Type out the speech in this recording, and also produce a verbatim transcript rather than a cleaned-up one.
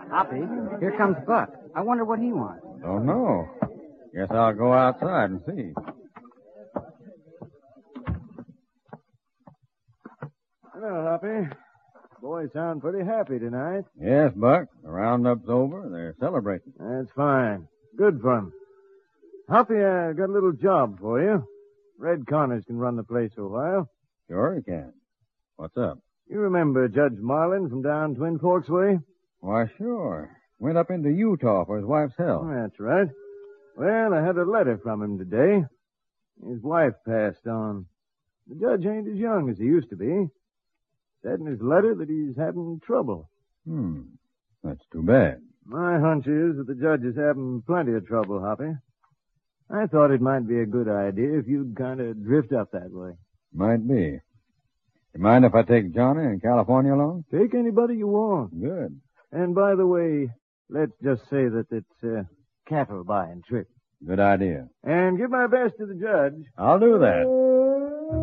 Hoppy, here comes Buck. I wonder what he wants. Don't know. Guess I'll go outside and see. Hello, Hoppy. Boys sound pretty happy tonight. Yes, Buck. The roundup's over. They're celebrating. That's fine. Good for 'em. Hoppy, I got a little job for you. Red Connors can run the place for a while. Sure you can. What's up? You remember Judge Marlin from down Twin Forks way? Why, sure. Went up into Utah for his wife's health. That's right. Well, I had a letter from him today. His wife passed on. The judge ain't as young as he used to be. Said in his letter that he's having trouble. Hmm. That's too bad. My hunch is that the judge is having plenty of trouble, Hoppy. I thought it might be a good idea if you'd kind of drift up that way. Might be. You mind if I take Johnny and California along? Take anybody you want. Good. And by the way, let's just say that it's a cattle buying trip. Good idea. And give my best to the judge. I'll do that.